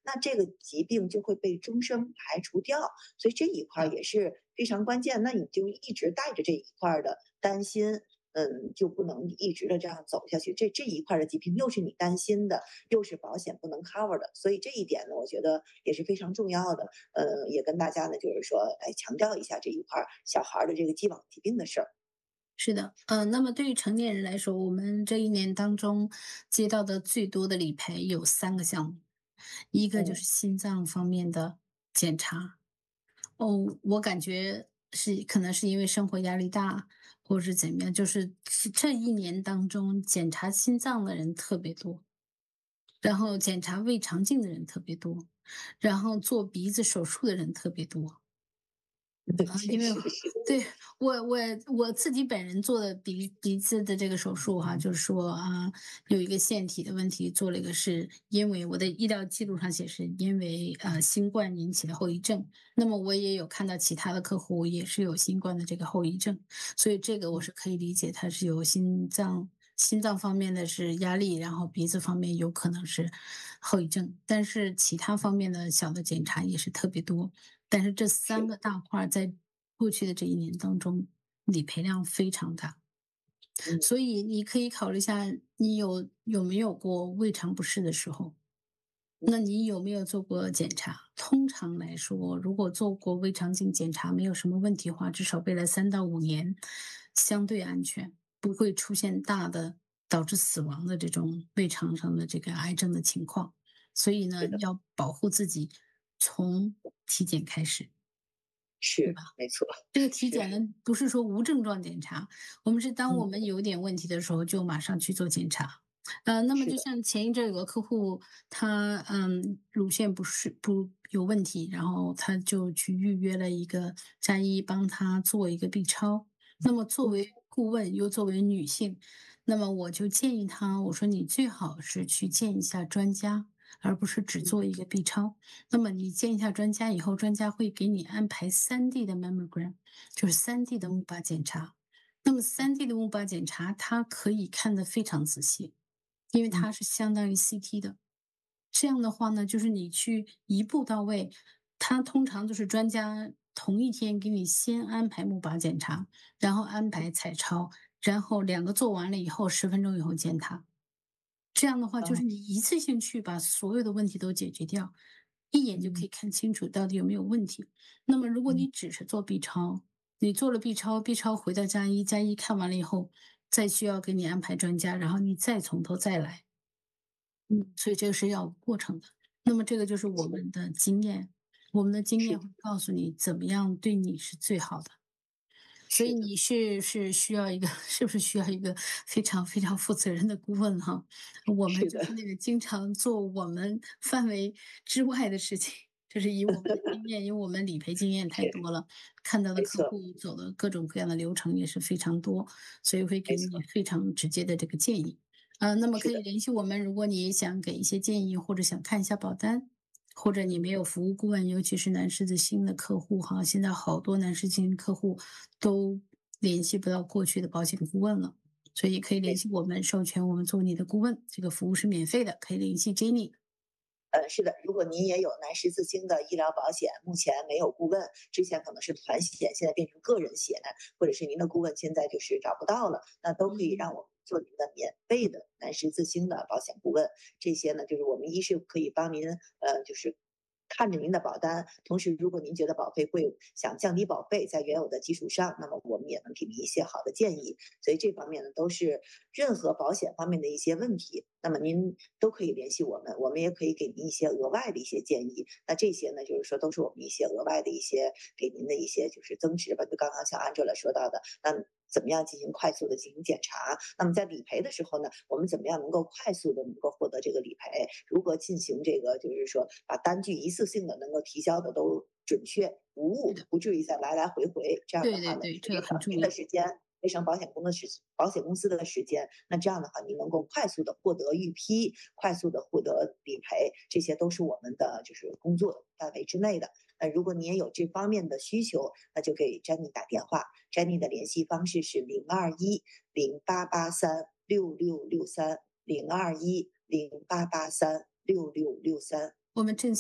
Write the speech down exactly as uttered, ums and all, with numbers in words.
那这个疾病就会被终生排除掉。所以这一块也是非常关键。那你就一直带着这一块的担心，嗯，就不能一直的这样走下去。这这一块的疾病又是你担心的，又是保险不能 cover 的，所以这一点呢，我觉得也是非常重要的。呃，也跟大家呢，就是说，哎，强调一下这一块小孩的这个既往疾病的事儿。 是的，呃，那么对于成年人来说，我们这一年当中接到的最多的理赔有三个项目，一个就是嗯。 心脏方面的检查。哦，我感觉是可能是因为生活压力大，或者是怎么样，就是这一年当中检查心脏的人特别多，然后检查胃肠镜的人特别多，然后做鼻子手术的人特别多。啊， 确因为实是。 对，我我我自己本人做的鼻鼻子的这个手术哈，就是说啊，有一个腺体的问题，做了一个是因为我的医疗记录上写是因为呃新冠引起的后遗症。那么我也有看到其他的客户也是有新冠的这个后遗症，所以这个我是可以理解，他是有心脏心脏方面的是压力，然后鼻子方面有可能是后遗症，但是其他方面的小的检查也是特别多。但是这三是。 个大块儿在过去的这一年当中，理赔量非常大。 嗯。 所以你可以考虑一下，你有有没有过胃肠不适的时候？那你有没有做过检查？通常来说，如果做过胃肠镜检查没有什么问题的话，至少未来三到五年相对安全，不会出现大的导致死亡的这种胃肠上的这个癌症的情况。所以呢， 是的。 要保护自己，从体检开始。对是， 吧？ 没错。 这个体是。 检呢，不是说无症状检查，我们是当我嗯。 们有点问题的时候，就马上去做检查。呃，那么是的。 就像前一阵有个客户，他嗯乳腺不是不有问题，然后他就去预约了一个家医帮他做一个 B 超。那么作嗯。 为顾问，又作为女性，那么我就建议他，我说你最好是去见一下专家，而不是只嗯。 做一个 B 超。那么你见一下专家以后，专家会给你安排 三 D 的 mammogram，就是三 D 的钼靶检查。那么三 D 的钼靶检查，它可以看得非常仔细，因为嗯。 它是相当于 C T 的。这样的话呢，就是你去一步到位，他通常就是专家同一天给你先安排钼靶检查，然后安排彩超，然后两个做完了以后十分钟以后见他。这样的话，就啊。 是你一次性去把所有的问题都解决掉，一眼就可嗯。 以看清楚到底有没有问题。那么如果嗯。 你只是做 B 超，你做了 B 超，B 超回到家医，家医看完了以后，再需要给你安排专家，然后你再从头再来。 嗯。 所以这个是要有过程的。那么这个就是我们的经验，我们的经是的。 验会告诉你怎么样对你是最好的。所以是的。 你是是需要一个是不是需要一个非常非常负责任的顾问哈？我们是的。 就是那个经常做我们范围之外的事情，就是以我们的经验，因为我们理赔经验太是。 多了，看到的没错。 客户走的各种各样的流程也是非常多，所以会给你没错。 非常直接的这个建议。呃，那么可以是的。 联系我们，如果你想给一些建议，或者想看一下保单，或者你没有服务顾问，尤其是男士子新的客户哈，现在好多男士新客户都联系不到过去的保险顾问了，所以可以联没系我们，授权我们做你的顾问，这个服务是免费的，可以联系 Jenny。 呃，是的，如果您也有南十字星的医疗保险，目前没有顾问，之前可能是团险，现在变成个人险，或者是您的顾问现在就是找不到了，那都可以嗯。 让我们做您的免费的南十字星的保险顾问。这些呢，就是我们一是可以帮您，呃，就是看着您的保单，同时如果您觉得保费贵，想降低保费，在原有的基础上，那么我们也能给您一些好的建议。所以这方面呢，都是任何保险方面的一些问题，那么您都可以联系我们，我们也可以给您一些额外的一些建议。那这些呢，就是说都是我们一些额外的一些给您的一些就是增值吧，就刚刚像 Angela 说到的，那怎么样进行快速的进行检查？那么在理赔的时候呢，我们怎么样能够快速的能够获得这个理赔？如何进行这个就是说把单据一次性的能够提交的都准确无误， 是的， 不至于再来来回回。这样的话呢， 对对对，这个节省很重要。 您的时间，节省保险公的时保险公司的时间。那这样的话，您能够快速的获得预批，快速的获得理赔，这些都是我们的就是工作范围之内的。那如果你也有这方面的需求，那就给 Jenny 打电话。Jenny 的联系方式是零二一零八八三六六六三零二一零八八三六六六三。 我们正